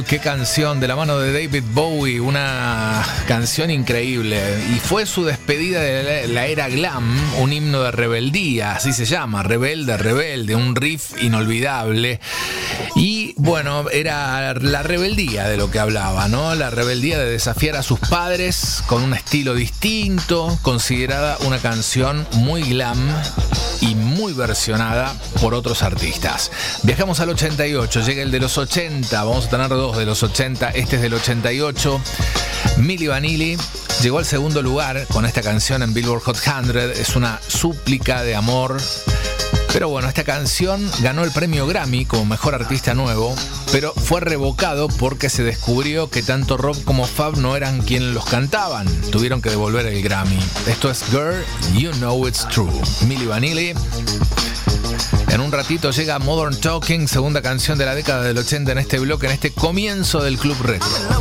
Qué canción de la mano de David Bowie, una canción increíble. Y fue su despedida de la era glam, un himno de rebeldía, así se llama, rebelde, rebelde, un riff inolvidable. Y bueno, era la rebeldía de lo que hablaba, ¿no? La rebeldía de desafiar a sus padres con un estilo distinto, considerada una canción muy glam y muy versionada por otros artistas. Viajamos al 88, llega el de los 80, vamos a tener dos de los 80, este es del 88. Milli Vanilli llegó al segundo lugar con esta canción en Billboard Hot 100, es una súplica de amor. Pero bueno, esta canción ganó el premio Grammy como Mejor Artista Nuevo, pero fue revocado porque se descubrió que tanto Rob como Fab no eran quienes los cantaban. Tuvieron que devolver el Grammy. Esto es Girl, You Know It's True. Milli Vanilli. En un ratito llega Modern Talking, segunda canción de la década del 80 en este bloque, en este comienzo del Club Retro.